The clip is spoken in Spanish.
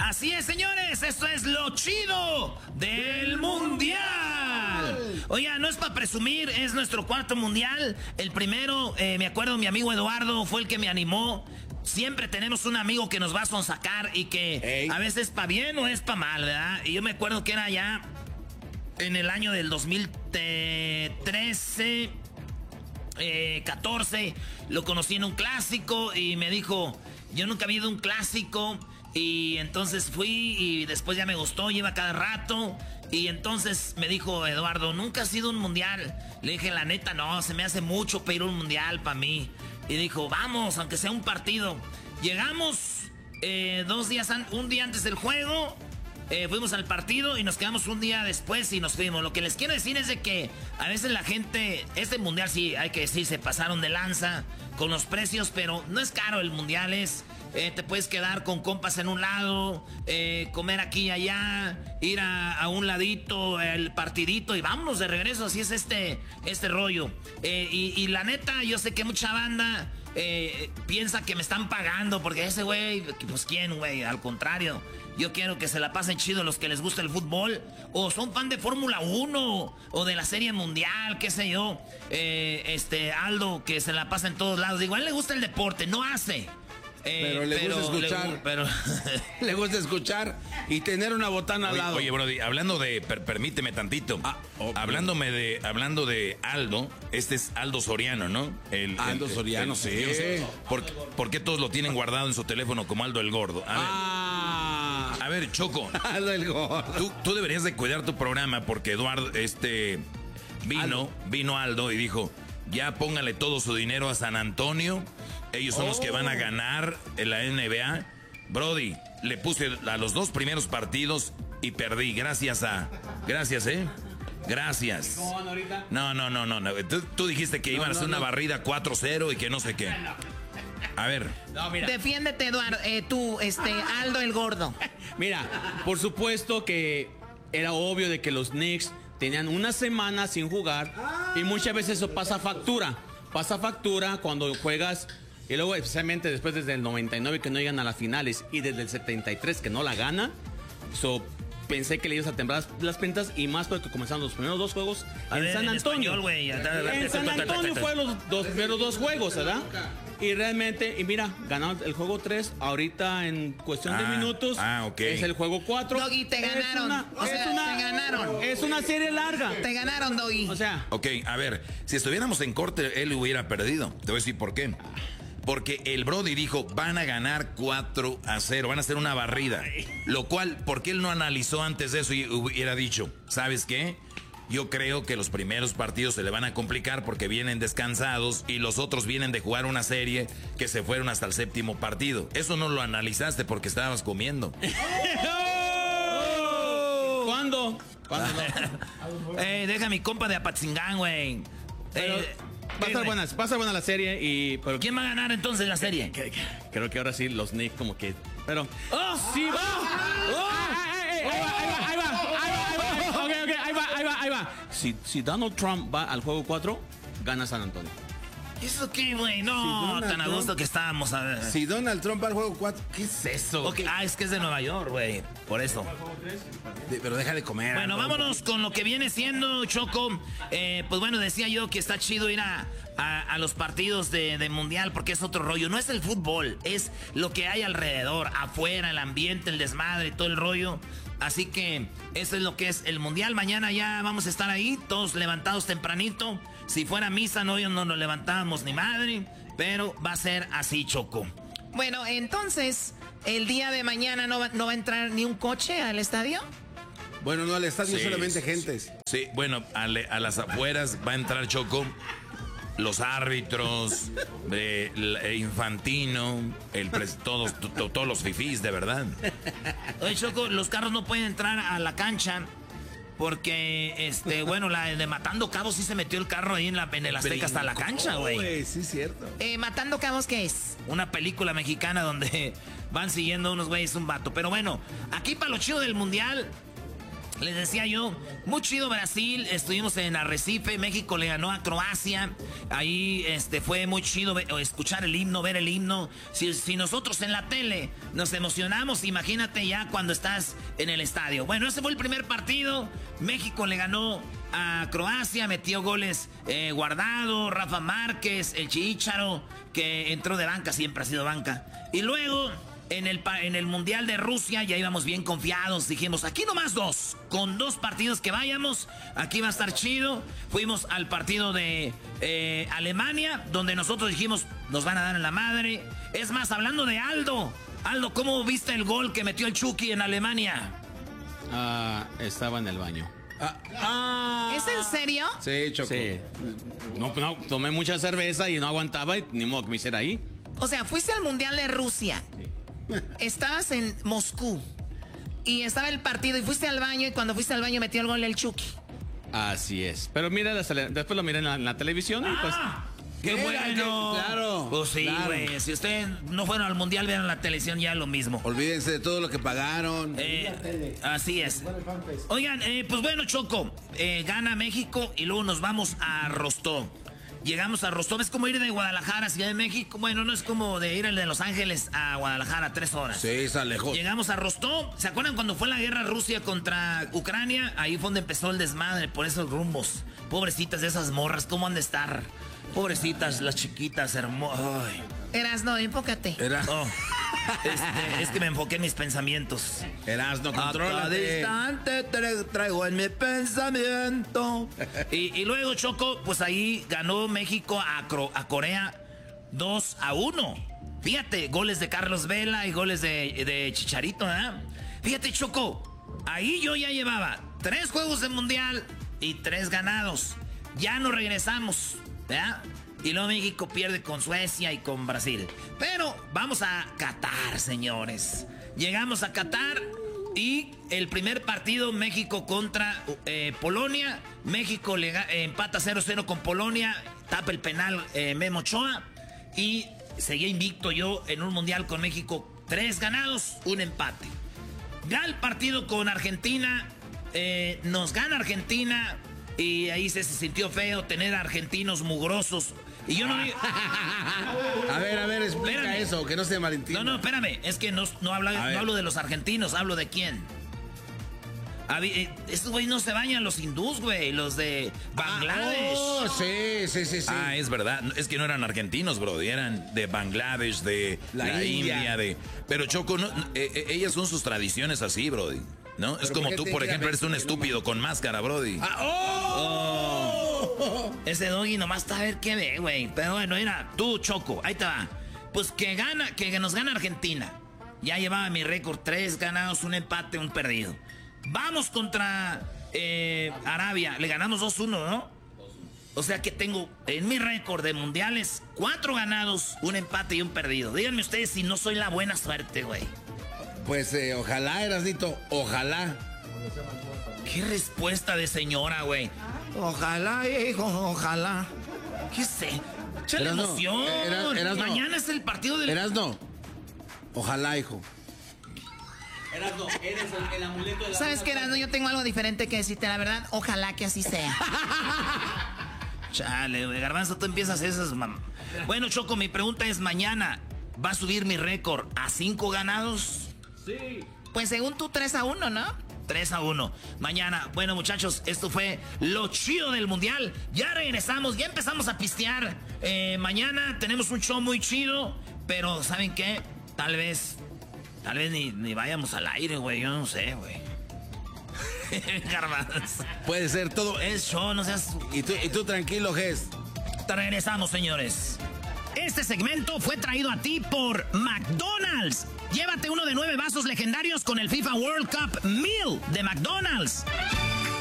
Así es, señores, esto es lo chido del mundial. Oiga, no es para presumir, es nuestro cuarto mundial. El primero, me acuerdo, mi amigo Eduardo fue el que me animó. Siempre tenemos un amigo que nos va a sonsacar y que a veces es para bien o es para mal, ¿verdad? Y yo me acuerdo que era ya en el año del 2013, 14, lo conocí en un clásico y me dijo, yo nunca había ido a un clásico. Y entonces fui y después ya me gustó, lleva cada rato. Y entonces me dijo Eduardo, ¿nunca has ido a un mundial? Le dije, la neta, no, se me hace mucho para ir a un mundial para mí. Y dijo, vamos, aunque sea un partido. Llegamos un día antes del juego, fuimos al partido y nos quedamos un día después y nos fuimos. Lo que les quiero decir es de que a veces la gente, este mundial sí, hay que decir, se pasaron de lanza con los precios, pero no es caro el mundial, te puedes quedar con compas en un lado, comer aquí y allá, ir a un ladito, el partidito y vámonos de regreso. Así es este rollo. Y la neta, yo sé que mucha banda piensa que me están pagando porque ese güey, pues quién, güey, al contrario. Yo quiero que se la pasen chido los que les gusta el fútbol o son fan de Fórmula 1 o de la Serie Mundial, qué sé yo. Aldo, que se la pasa en todos lados. Igual le gusta el deporte, no hace. Pero le gusta escuchar. Le gusta escuchar y tener una botana al lado. Oye, Brody, hablando de... permíteme tantito. Okay. Hablando de Aldo, este es Aldo Soriano, ¿no? Aldo Soriano, sí. Yo no sé ¿por qué todos lo tienen guardado en su teléfono como Aldo el Gordo? A ver, Choco. Aldo el Gordo. Tú deberías de cuidar tu programa porque Eduardo, vino Aldo y dijo, ya póngale todo su dinero a San Antonio. Ellos son los que van a ganar en la NBA. Brody, le puse a los 2 primeros partidos y perdí. Gracias. Gracias. ¿Cómo van ahorita? No. Tú dijiste que iban a hacer una barrida 4-0 y que no sé qué. A ver. No, mira. Defiéndete, Eduardo. Aldo el Gordo. Mira, por supuesto que era obvio de que los Knicks tenían una semana sin jugar y muchas veces eso pasa factura. Pasa factura cuando juegas. Y luego, especialmente después desde el 99 que no llegan a las finales y desde el 73 que no la gana. Pensé que le ibas a temblar las pintas y más porque comenzaron los primeros 2 juegos en San Antonio. En San Antonio fueron los primeros 2 juegos, ¿verdad? Y realmente, y mira, ganaron el juego 3, ahorita en cuestión de minutos okay. Es el juego 4. Doggy, te ganaron. Te ganaron. Es una serie larga. Te ganaron, Doggy. O sea. Ok, a ver, si estuviéramos en corte, él hubiera perdido. Te voy a decir por qué. Porque el Brody dijo, van a ganar 4-0, van a hacer una barrida. Lo cual, ¿por qué él no analizó antes de eso y hubiera dicho, ¿sabes qué? Yo creo que los primeros partidos se le van a complicar porque vienen descansados y los otros vienen de jugar una serie que se fueron hasta el 7º partido. Eso no lo analizaste porque estabas comiendo. ¿Cuándo? Deja a mi compa de Apatzingán, güey. Va a estar buena la serie pero ¿quién va a ganar entonces la serie? Creo que ahora sí los Knicks como que... Pero... ¡Sí va! Ahí va. Si Donald Trump va al juego 4, gana San Antonio. ¿Eso qué, güey? No, tan a gusto que estábamos. A ver. Si Donald Trump va al juego 4, ¿qué es eso? Okay. Es que es de Nueva York, güey. Por eso. Pero deja de comer. Bueno, vámonos con lo que viene siendo, Choco. Pues bueno, decía yo que está chido ir a los partidos de mundial porque es otro rollo. No es el fútbol, es lo que hay alrededor, afuera, el ambiente, el desmadre, todo el rollo. Así que eso es lo que es el mundial. Mañana ya vamos a estar ahí, todos levantados tempranito. Si fuera misa, no nos levantábamos ni madre. Pero va a ser así, Choco. Bueno, entonces, ¿el día de mañana no va a entrar ni un coche al estadio? Bueno, no al estadio, solamente gentes. Sí, bueno, a las afueras va a entrar, Choco. Los árbitros, Infantino, todos los fifís, de verdad. Oye, Choco, los carros no pueden entrar a la cancha porque, bueno, la de Matando Cabos sí se metió el carro ahí en el Azteca hasta la cancha, güey. Sí, cierto. ¿Matando Cabos qué es? Una película mexicana donde van siguiendo unos güeyes un vato. Pero bueno, aquí para lo chido del mundial, Les decía yo, muy chido Brasil, estuvimos en Arrecife, México le ganó a Croacia, ahí fue muy chido escuchar el himno, ver el himno. Si nosotros en la tele nos emocionamos, imagínate ya cuando estás en el estadio. Bueno, ese fue el primer partido, México le ganó a Croacia, metió goles Guardado, Rafa Márquez, el Chicharo, que entró de banca, siempre ha sido banca. Y luego... En el Mundial de Rusia ya íbamos bien confiados. Dijimos, aquí nomás 2. Con 2 partidos que vayamos, aquí va a estar chido. Fuimos al partido de Alemania, donde nosotros dijimos, nos van a dar en la madre. Es más, hablando de Aldo. Aldo, ¿cómo viste el gol que metió el Chucky en Alemania? Estaba en el baño. ¿Es en serio? Sí, Choco. Sí. No, tomé mucha cerveza y no aguantaba y ni modo que me hiciera ahí. O sea, fuiste al Mundial de Rusia. Sí. Estabas en Moscú y estaba el partido y fuiste al baño y cuando fuiste al baño metió el gol el Chucky. Así es. Pero mira, después lo miré en la televisión y pues... ¡Qué bueno! Claro. Pues sí, güey. Claro. Si ustedes no fueron al Mundial, vean la televisión ya lo mismo. Olvídense de todo lo que pagaron. Así es. Oigan, pues bueno, Choco, gana México y luego nos vamos a Rostov. Llegamos a Rostov, es como ir de Guadalajara a Ciudad de México. Bueno, no es como de ir de Los Ángeles a Guadalajara, 3 horas. Sí, está lejos. Llegamos a Rostov. ¿Se acuerdan cuando fue la guerra Rusia contra Ucrania? Ahí fue donde empezó el desmadre por esos rumbos. Pobrecitas de esas morras, ¿cómo han de estar? Pobrecitas, las chiquitas, hermosas. Erasno, enfócate. Es que me enfoqué en mis pensamientos. Erasno, contrólate. A cada instante te traigo en mi pensamiento. Y luego, Choco, pues ahí ganó México a Corea 2-1. Fíjate, goles de Carlos Vela y goles de Chicharito, ¿verdad? Fíjate, Choco, ahí yo ya llevaba 3 juegos de mundial y 3 ganados. Ya no regresamos, ¿verdad? Y luego México pierde con Suecia y con Brasil. Pero vamos a Qatar, señores. Llegamos a Qatar y el primer partido, México contra Polonia. México empata 0-0 con Polonia. Tapa el penal Memo Ochoa. Y seguía invicto yo en un mundial con México. 3 ganados, 1 empate. Ya el partido con Argentina. Nos gana Argentina. Y ahí se sintió feo tener argentinos mugrosos. Y yo no digo... A ver, explica espérame. Eso, que no se malentienda. No, espérame, es que no hablo de los argentinos, hablo de quién. Estos güeyes no se bañan, los hindús, güey, los de Bangladesh. Sí. Ah, es verdad, es que no eran argentinos, bro, eran de Bangladesh, de la India, Pero Choco, ellas son sus tradiciones así, bro. ¿No? Es como tú, por ejemplo, eres un estúpido con máscara, brody. Ese doggy nomás está a ver qué ve, güey. Pero bueno, mira, tú, Choco, ahí te va. Pues que nos gana Argentina. Ya llevaba mi récord, 3 ganados, 1 empate, 1 perdido. Vamos contra Arabia, le ganamos 2-1, ¿no? O sea que tengo en mi récord de mundiales 4 ganados, 1 empate y 1 perdido. Díganme ustedes si no soy la buena suerte, güey. Pues ojalá, Erasnito, ojalá. Qué respuesta de señora, güey. Ojalá, hijo, ojalá. ¿Qué sé? Échale emoción. Erasno, mañana es el partido del... Erasno, ojalá, hijo. Erasno, eres el amuleto de la... ¿Sabes qué, Erasno? Yo tengo algo diferente que decirte, la verdad. Ojalá que así sea. Chale, güey, Garbanzo, tú empiezas esas, mamá. Bueno, Choco, mi pregunta es, mañana, ¿va a subir mi récord a 5 ganados? Sí. Pues según tú 3-1, ¿no? 3-1. Mañana, bueno, muchachos, esto fue lo chido del mundial. Ya regresamos, ya empezamos a pistear. Mañana tenemos un show muy chido, pero ¿saben qué? Tal vez ni vayamos al aire, güey. Yo no sé, güey. Garbanzo. Puede ser todo. Es show, no seas... Y tú tranquilo, Ges. Regresamos, señores. Este segmento fue traído a ti por McDonald's. Llévate uno de 9 vasos legendarios con el FIFA World Cup Meal de McDonald's.